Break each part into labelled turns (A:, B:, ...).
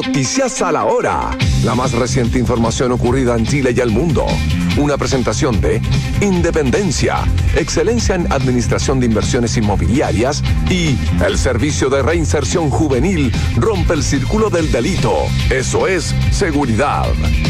A: Noticias a la hora. La más reciente información ocurrida en Chile y el mundo. Una presentación de Independencia, excelencia en administración de inversiones inmobiliarias y el servicio de reinserción juvenil rompe el círculo del delito. Eso es seguridad.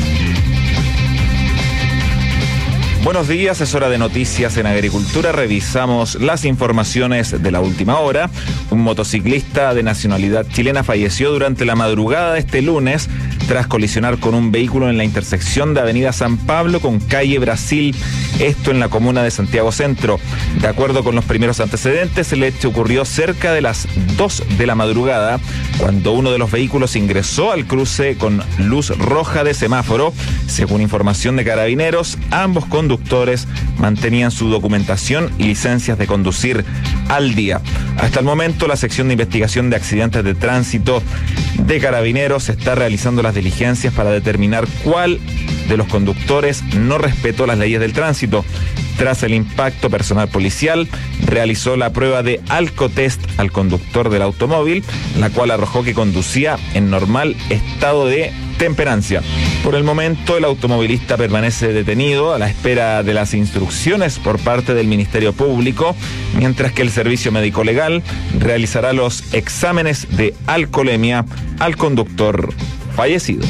B: Buenos días, es hora de noticias en agricultura. Revisamos las informaciones de la última hora. Un motociclista de nacionalidad chilena falleció durante la madrugada de este lunes tras colisionar con un vehículo en la intersección de Avenida San Pablo con calle Brasil, esto en la comuna de Santiago Centro. De acuerdo con los primeros antecedentes, el hecho ocurrió cerca de las 2 de la madrugada, cuando uno de los vehículos ingresó al cruce con luz roja de semáforo. Según información de Carabineros, ambos conductores mantenían su documentación y licencias de conducir al día. Hasta el momento, la sección de investigación de accidentes de tránsito de Carabineros está realizando las diligencias para determinar cuál de los conductores no respetó las leyes del tránsito. Tras el impacto, personal policial realizó la prueba de alcotest al conductor del automóvil, la cual arrojó que conducía en normal estado de temperancia. Por el momento, el automovilista permanece detenido a la espera de las instrucciones por parte del Ministerio Público, mientras que el Servicio Médico Legal realizará los exámenes de alcoholemia al conductor fallecido.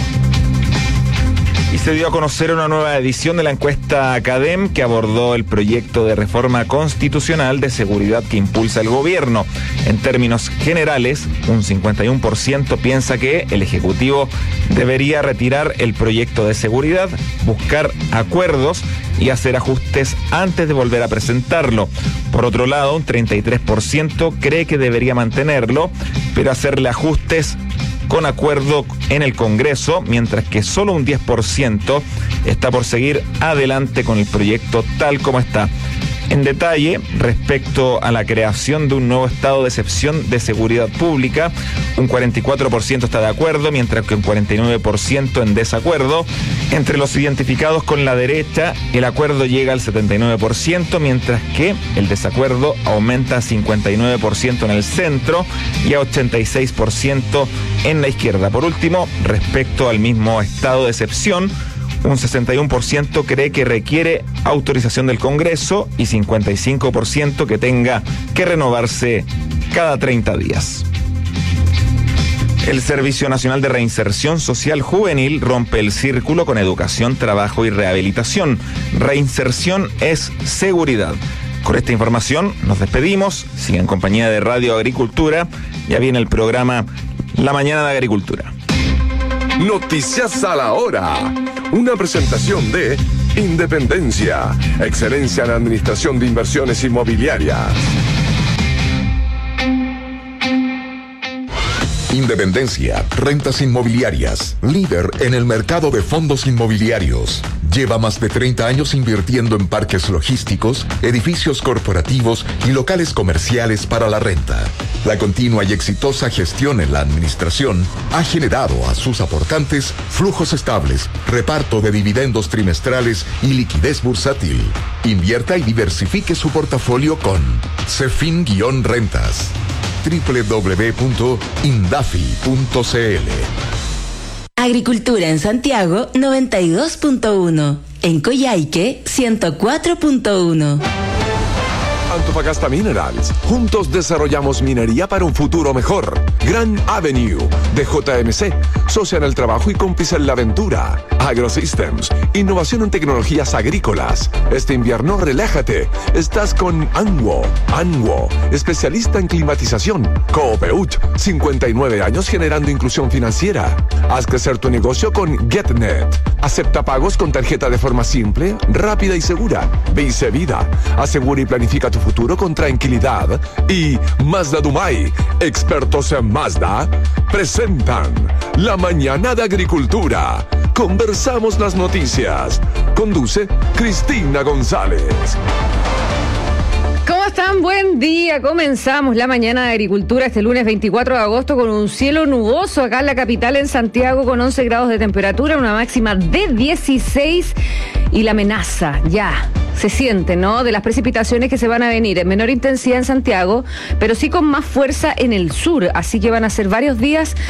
B: Y se dio a conocer una nueva edición de la encuesta Academ que abordó el proyecto de reforma constitucional de seguridad que impulsa el gobierno. En términos generales, un 51% piensa que el Ejecutivo debería retirar el proyecto de seguridad, buscar acuerdos y hacer ajustes antes de volver a presentarlo. Por otro lado, un 33% cree que debería mantenerlo, pero hacerle ajustes con acuerdo en el Congreso, mientras que solo un 10% está por seguir adelante con el proyecto tal como está. En detalle, respecto a la creación de un nuevo estado de excepción de seguridad pública, un 44% está de acuerdo, mientras que un 49% en desacuerdo. Entre los identificados con la derecha, el acuerdo llega al 79%, mientras que el desacuerdo aumenta a 59% en el centro y a 86% en la izquierda. Por último, respecto al mismo estado de excepción, un 61% cree que requiere autorización del Congreso y 55% que tenga que renovarse cada 30 días. El Servicio Nacional de Reinserción Social Juvenil rompe el círculo con educación, trabajo y rehabilitación. Reinserción es seguridad. Con esta información nos despedimos. Sigue en compañía de Radio Agricultura. Ya viene el programa La Mañana de Agricultura.
A: Noticias a la hora. Una presentación de Independencia, excelencia en administración de inversiones inmobiliarias.
C: Independencia, rentas inmobiliarias, líder en el mercado de fondos inmobiliarios. Lleva más de 30 años invirtiendo en parques logísticos, edificios corporativos y locales comerciales para la renta. La continua y exitosa gestión en la administración ha generado a sus aportantes flujos estables, reparto de dividendos trimestrales y liquidez bursátil. Invierta y diversifique su portafolio con Cefin-Rentas. www.indafi.cl.
D: Agricultura en Santiago 92.1, en Coyhaique 104.1.
A: Antofagasta Minerals. Juntos desarrollamos minería para un futuro mejor. Grand Avenue de JMC. Socia en el trabajo y cómplice en la aventura. AgroSystems. Innovación en tecnologías agrícolas. Este invierno relájate. Estás con Anwo. Anwo. Especialista en climatización. Coopeut. 59 años generando inclusión financiera. Haz crecer tu negocio con GetNet. Acepta pagos con tarjeta de forma simple, rápida y segura. Vice Vida. Asegura y planifica tu futuro con tranquilidad. Y Mazda Dumay, expertos en Mazda, presentan La Mañana de Agricultura. Conversamos las noticias. Conduce Cristina González.
E: ¿Cómo están? Buen día. Comenzamos la mañana de agricultura este lunes 24 de agosto con un cielo nuboso acá en la capital, en Santiago, con 11 grados de temperatura, una máxima de 16 y la amenaza ya se siente, ¿no?, de las precipitaciones que se van a venir en menor intensidad en Santiago, pero sí con más fuerza en el sur, así que van a ser varios días